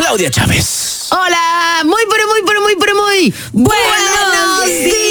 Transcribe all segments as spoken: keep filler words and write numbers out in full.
Claudia Chávez. Hola, muy, pero muy, pero muy, pero muy buenos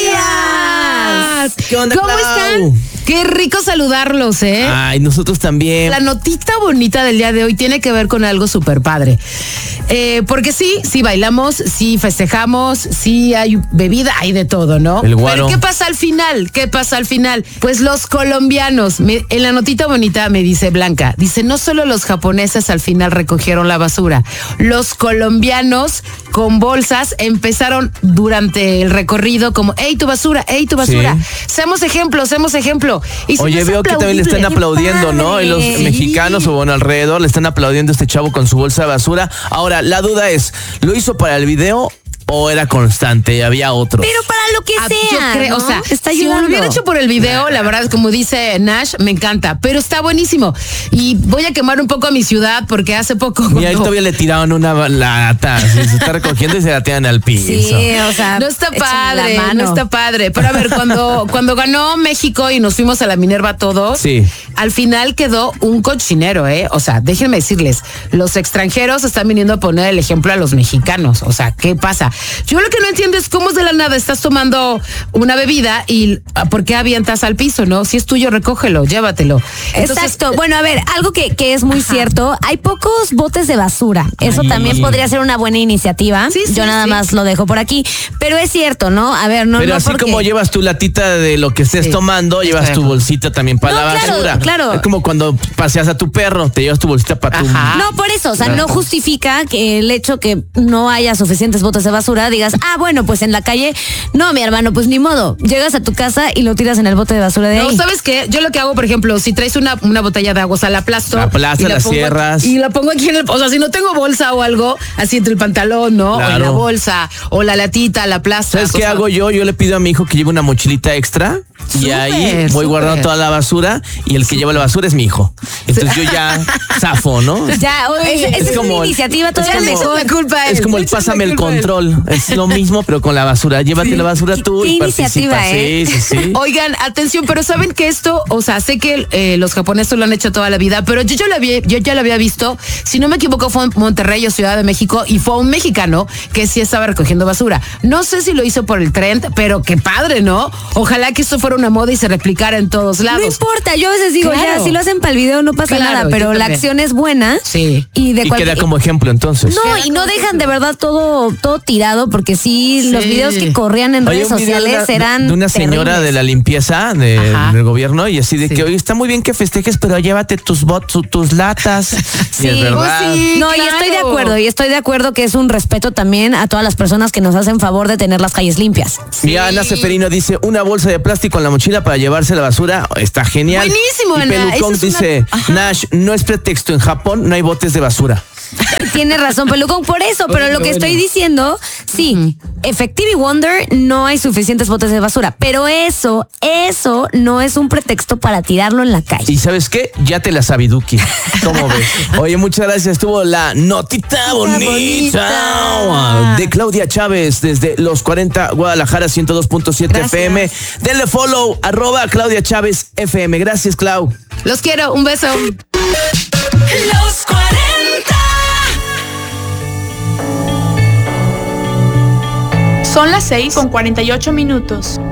días. ¿Qué onda, ¿Cómo Clau? están? Qué rico saludarlos, ¿eh? Ay, nosotros también. La notita bonita del día de hoy tiene que ver con algo súper padre. Eh, porque sí, sí bailamos, sí festejamos, sí hay bebida, hay de todo, ¿no? El guaro. Pero ¿qué pasa al final? ¿Qué pasa al final? Pues los colombianos, me, en la notita bonita me dice Blanca, dice, no solo los japoneses al final recogieron la basura, los colombianos con bolsas empezaron durante el recorrido como, hey, tu basura, hey, tu basura. Sí. Seamos ejemplo, seamos ejemplo. Y si Oye, veo que también le están aplaudiendo, ¿no? Y los Sí. mexicanos, o bueno, alrededor, le están aplaudiendo a este chavo con su bolsa de basura. Ahora, la duda es, ¿lo hizo para el video o era constante? Había otro. Pero para lo que Ah, sea, yo creo, ¿no? o sea, está si ayudando. lo hubiera hecho por el video, la verdad, como dice Nash, me encanta, pero está buenísimo. Y voy a quemar un poco a mi ciudad porque hace poco. Y ahí cuando- todavía le tiraron una lata, así, se está recogiendo y se la tiran al piso. Sí, o sea, No está échenle padre, la mano. no está padre. Pero a ver, cuando, cuando ganó México y nos fuimos a la Minerva todos, Sí. al final quedó un cochinero, ¿eh? O sea, déjenme decirles, los extranjeros están viniendo a poner el ejemplo a los mexicanos. O sea, ¿qué pasa? Yo lo que no entiendo es cómo es de la nada estás tomando una bebida y ¿por qué avientas al piso, no? Si es tuyo, recógelo, llévatelo. Entonces, Exacto. Bueno, a ver, algo que, que es muy Ajá. cierto, hay pocos botes de basura. Eso Ay. también podría ser una buena iniciativa. Sí, sí, Yo nada sí. más lo dejo por aquí. Pero es cierto, ¿no? A ver, no, Pero no así porque... como llevas tu latita de lo que estés Sí. tomando, llevas Estoy de tu acuerdo. bolsita también para No, la claro, basura. claro. Es como cuando paseas a tu perro, te llevas tu bolsita para tu... Ajá. No, por eso, o sea, no justifica que el hecho que no haya suficientes botes de basura, digas, ah, bueno, pues en la calle, no, mi hermano, pues ni modo. Llegas a tu casa y lo tiras en el bote de basura de no, ahí. ¿sabes qué? Yo lo que hago, por ejemplo, si traes una, una botella de agua, o sea, la aplasto. La aplastas, y la pongo- cierras. Y la pongo aquí en el... O sea, si no tengo bolsa o algo, así entre el pantalón, ¿no? O en la Claro. bolsa, o la latita, la aplasto. ¿Sabes qué hago yo? Yo le pido a mi hijo que lleve una mochilita extra y Súper, ahí voy súper. guardando toda la basura y el que lleva la basura es mi hijo. Entonces yo ya zafo, ¿no? Ya, o- Oye, esa es es, como una el- iniciativa es todavía como- mejor. la culpa a él. Es como el Échale pásame el culpa a él. control. Es lo mismo, pero con la basura. Llévate la basura ¿Qué- tú qué y participa. iniciativa, eh? Sí, sí, sí. Oigan, atención, pero saben que esto, o sea, sé que eh, los japoneses lo han hecho toda la vida, pero yo, yo, lo había, yo ya lo había visto, si no me equivoco fue en Monterrey o Ciudad de México y fue un mexicano que sí estaba recogiendo basura. No sé si lo hizo por el trend, pero qué padre, ¿no? Ojalá que esto fuera una moda y se replicara en todos lados. No importa, yo a veces digo, Claro. ya, si lo hacen para el video no pasa Claro, nada, yo pero la también. acción es buena. Sí. Y de Y cualquier- queda como ejemplo entonces. No, Queda y no como dejan ejemplo. de verdad todo, todo tirado, porque sí, Sí. los videos que corrían en Oye, redes un video de sociales una- eran de una señora terribles. de la limpieza de- Ajá. del gobierno y así de Sí. que, oye, está muy bien que festejes, pero llévate tus bots, tus latas. Sí. Y es verdad. Pues sí. No, y claro. estoy de acuerdo, y estoy de acuerdo que es un respeto también a todas las personas que nos hacen favor de tener las calles limpias. Mira, Ana Seferino dice, una bolsa de plástico en la mochila para llevarse la basura. Está genial. Buenísimo, y Ana. Pelucón Esa es una- dice, Ajá. Nash, no es pretexto, en Japón no hay botes de basura. Tiene razón, Pelucón, por eso, pero Bueno, lo que estoy bueno. diciendo, sí, Effective Wonder no hay suficientes botes de basura, pero eso, eso no es un pretexto para tirarlo en la calle. ¿Y sabes qué? Ya te la sabiduki. ¿Cómo ves? Oye, muchas gracias. Estuvo la notita bonita, bonita. de Claudia Chávez desde Los cuarenta, Guadalajara, ciento dos punto siete Gracias. F M. Denle follow, arroba Claudia Chávez F M. Gracias, Clau. Los quiero, un beso. Los cuarenta. Son las seis con cuarenta y ocho minutos.